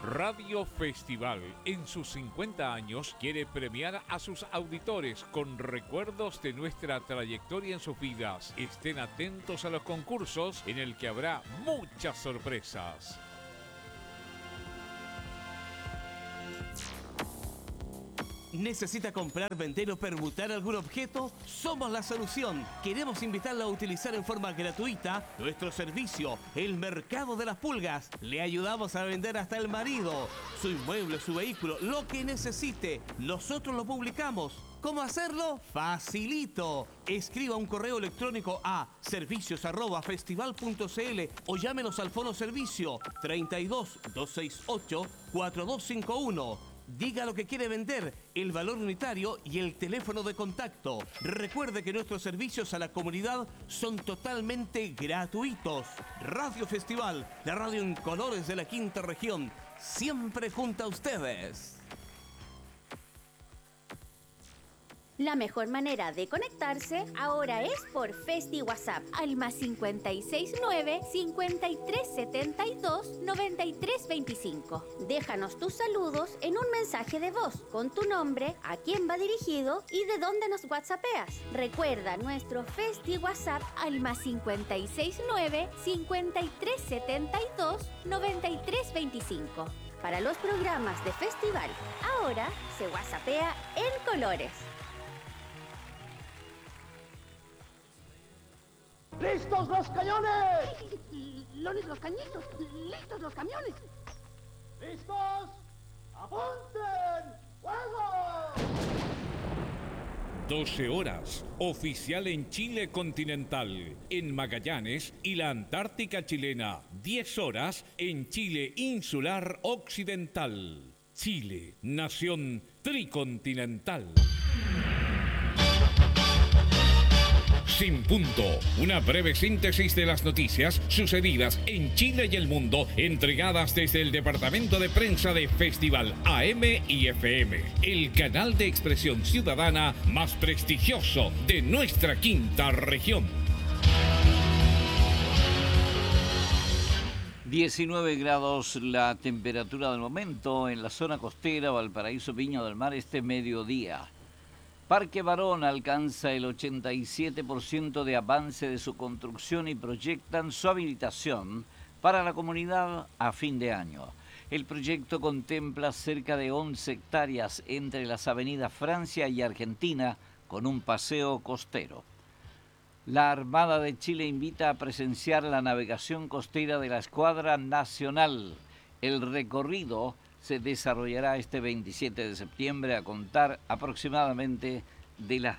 Radio Festival, en sus 50 años, quiere premiar a sus auditores con recuerdos de nuestra trayectoria en sus vidas. Estén atentos a los concursos en el que habrá muchas sorpresas. ¿Necesita comprar, vender o permutar algún objeto? Somos la solución. Queremos invitarla a utilizar en forma gratuita nuestro servicio, el Mercado de las Pulgas. Le ayudamos a vender hasta el marido, su inmueble, su vehículo, lo que necesite. Nosotros lo publicamos. ¿Cómo hacerlo? Facilito. Escriba un correo electrónico a servicios@festival.cl o llámenos al fono servicio 32 268 4251. Diga lo que quiere vender, el valor unitario y el teléfono de contacto. Recuerde que nuestros servicios a la comunidad son totalmente gratuitos. Radio Festival, la radio en colores de la quinta región, siempre junto a ustedes. La mejor manera de conectarse ahora es por Festi WhatsApp al +569 5372 9325. Déjanos tus saludos en un mensaje de voz con tu nombre, a quién va dirigido y de dónde nos whatsappeas. Recuerda nuestro Festi WhatsApp al +569 5372 9325. Para los programas de festival, ahora se whatsappea en colores. ¡Listos los cañones! ¡Lones los cañitos! ¡Listos los camiones! ¡Listos! ¡Apunten! ¡Fuego! 12 horas, oficial en Chile continental, en Magallanes y la Antártica chilena. 10 horas en Chile insular occidental. Chile, nación tricontinental. Sin punto, una breve síntesis de las noticias sucedidas en Chile y el mundo, entregadas desde el departamento de prensa de Festival AM y FM, el canal de expresión ciudadana más prestigioso de nuestra quinta región. 19 grados la temperatura del momento en la zona costera Valparaíso, Viña del Mar este mediodía. Parque Barón alcanza el 87% de avance de su construcción y proyectan su habilitación para la comunidad a fin de año. El proyecto contempla cerca de 11 hectáreas entre las avenidas Francia y Argentina con un paseo costero. La Armada de Chile invita a presenciar la navegación costera de la Escuadra Nacional. El recorrido se desarrollará este 27 de septiembre a contar aproximadamente de las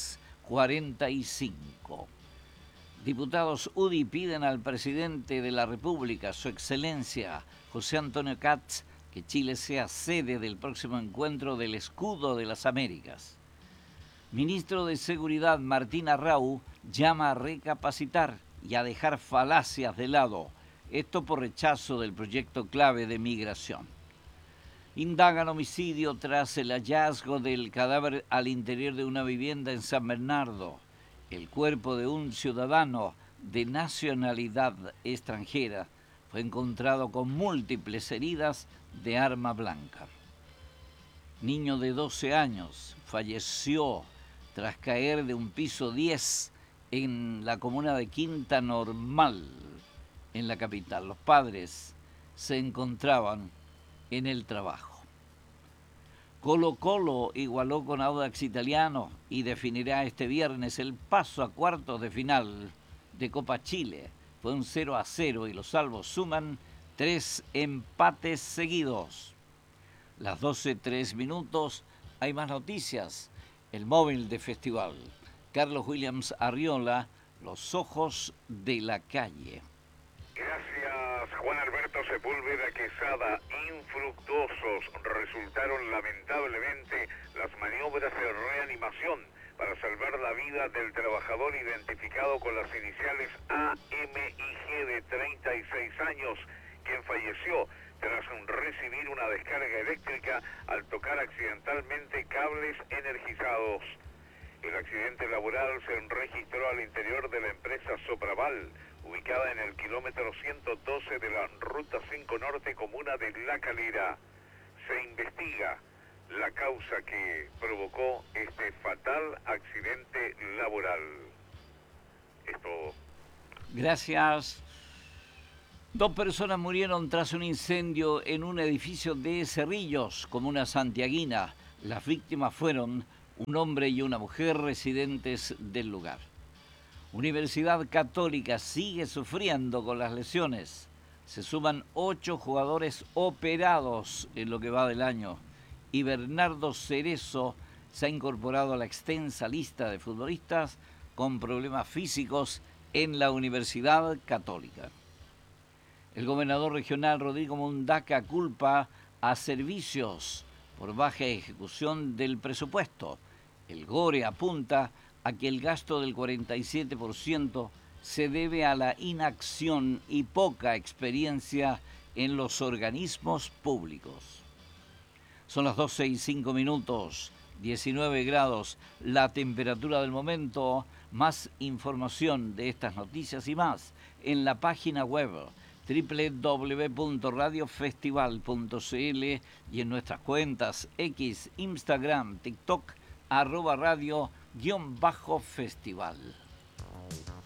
10:45. Diputados UDI piden al presidente de la República, su excelencia José Antonio Kast, que Chile sea sede del próximo encuentro del Escudo de las Américas. Ministro de Seguridad Martín Arrau llama a recapacitar y a dejar falacias de lado, esto por rechazo del proyecto clave de migración. Indagan homicidio tras el hallazgo del cadáver al interior de una vivienda en San Bernardo. El cuerpo de un ciudadano de nacionalidad extranjera fue encontrado con múltiples heridas de arma blanca. Niño de 12 años falleció tras caer de un piso 10 en la comuna de Quinta Normal, en la capital. Los padres se encontraban en el trabajo. Colo-Colo igualó con Audax Italiano y definirá este viernes el paso a cuartos de final de Copa Chile. Fue un 0-0 y los salvos suman 3 empates seguidos. Las 12:03, hay más noticias. El móvil de festival. Carlos Williams Arriola, los ojos de la calle. Gracias, Juan Alberto Sepúlveda Quesada. Infructuosos resultaron lamentablemente las maniobras de reanimación para salvar la vida del trabajador identificado con las iniciales A, M y G de 36 años, quien falleció tras recibir una descarga eléctrica al tocar accidentalmente cables energizados. El accidente laboral se registró al interior de la empresa Sopraval, ubicada en el kilómetro 112 de la Ruta 5 Norte, comuna de La Calera. Se investiga la causa que provocó este fatal accidente laboral. Esto. Gracias. 2 personas murieron tras un incendio en un edificio de Cerrillos, comuna santiaguina. Las víctimas fueron un hombre y una mujer residentes del lugar. Universidad Católica sigue sufriendo con las lesiones. Se suman 8 jugadores operados en lo que va del año. Y Bernardo Cerezo se ha incorporado a la extensa lista de futbolistas con problemas físicos en la Universidad Católica. El gobernador regional Rodrigo Mundaca culpa a servicios por baja ejecución del presupuesto. El GORE apunta a que el gasto del 47% se debe a la inacción y poca experiencia en los organismos públicos. Son las 12:05, 19 grados, la temperatura del momento. Más información de estas noticias y más en la página web www.radiofestival.cl y en nuestras cuentas X, Instagram, TikTok, @radio_festival.